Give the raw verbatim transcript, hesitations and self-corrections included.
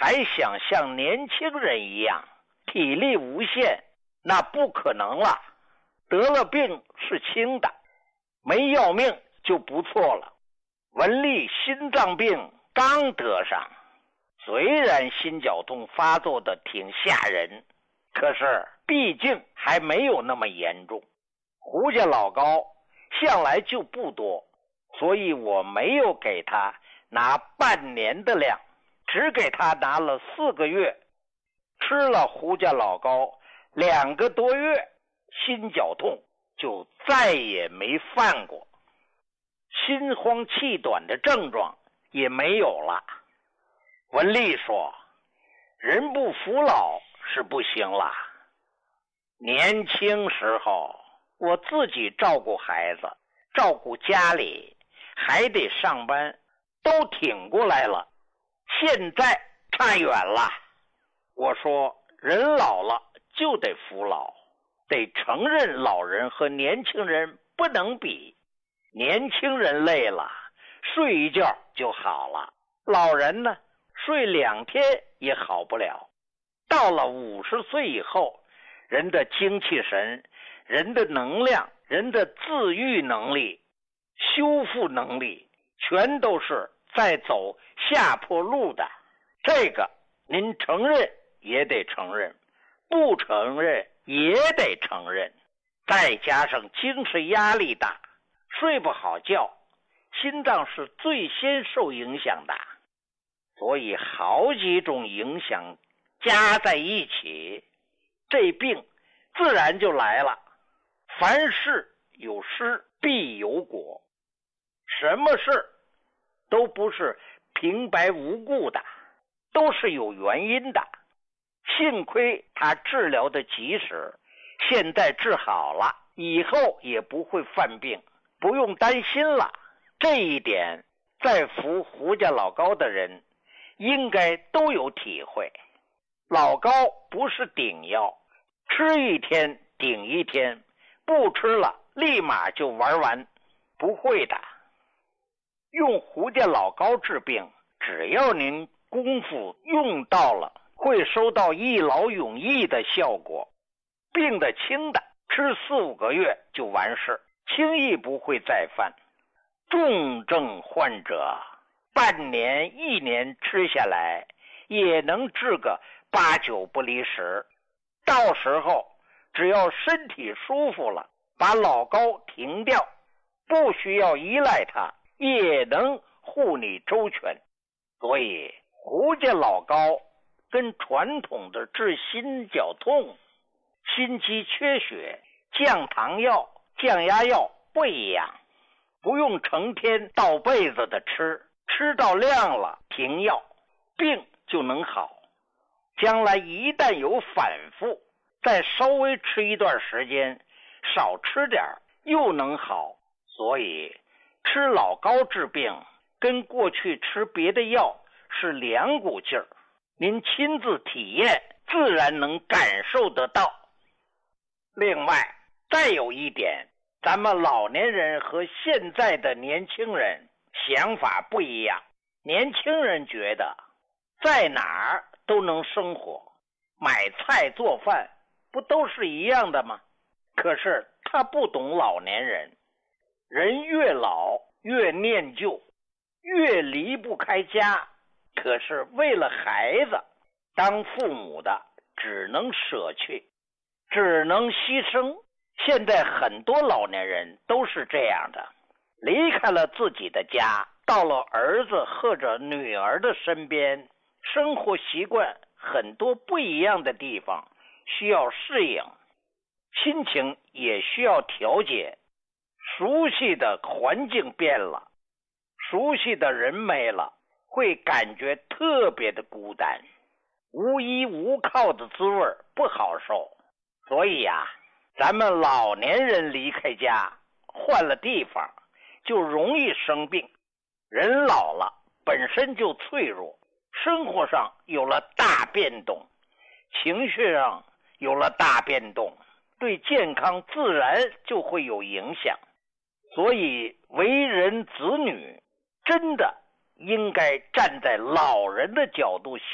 还想像年轻人一样体力无限，那不可能了。得了病是轻的，没要命就不错了。文丽心脏病刚得上，虽然心绞痛发作的挺吓人，可是毕竟还没有那么严重。胡家老高向来就不多，所以我没有给他拿半年的量，只给他拿了四个月。吃了胡家老高两个多月，心绞痛就再也没犯过，心慌气短的症状也没有了。文丽说，人不服老是不行了。年轻时候我自己照顾孩子，照顾家里，还得上班，都挺过来了，现在差远了。我说，人老了就得服老，得承认老人和年轻人不能比。年轻人累了，睡一觉就好了，老人呢，睡两天也好不了。到了五十岁以后，人的精气神，人的能量，人的自愈能力，修复能力，全都是在走下坡路的。这个您承认也得承认，不承认也得承认。再加上精神压力大，睡不好觉，心脏是最先受影响的。所以好几种影响加在一起，这病自然就来了。凡事有失必有果，什么事都不是平白无故的，都是有原因的。幸亏他治疗的及时，现在治好了，以后也不会犯病，不用担心了。这一点在服胡家老高的人应该都有体会。老高不是顶药，吃一天顶一天，不吃了立马就玩完，不会的。用胡家老高治病，只要您功夫用到了，会收到一劳永逸的效果。病得轻的，吃四五个月就完事，轻易不会再犯。重症患者半年一年吃下来，也能治个八九不离十。到时候只要身体舒服了，把老高停掉，不需要依赖他，也能护你周全。所以胡家老高跟传统的治心绞痛、心肌缺血、降糖药、降压药不一样，不用成天倒被子的吃，吃到量了停药，病就能好。将来一旦有反复，再稍微吃一段时间，少吃点又能好。所以吃老高治病跟过去吃别的药是两股劲儿，您亲自体验自然能感受得到。另外再有一点，咱们老年人和现在的年轻人想法不一样。年轻人觉得在哪儿都能生活，买菜做饭不都是一样的吗？可是他不懂老年人，人越老越念旧，越离不开家。可是为了孩子，当父母的只能舍弃，只能牺牲。现在很多老年人都是这样的，离开了自己的家，到了儿子或者女儿的身边，生活习惯很多不一样的地方需要适应，心情也需要调节。熟悉的环境变了，熟悉的人没了，会感觉特别的孤单，无依无靠的滋味不好受。所以呀、啊，咱们老年人离开家，换了地方，就容易生病。人老了本身就脆弱，生活上有了大变动，情绪上有了大变动，对健康自然就会有影响。所以为人子女真的应该站在老人的角度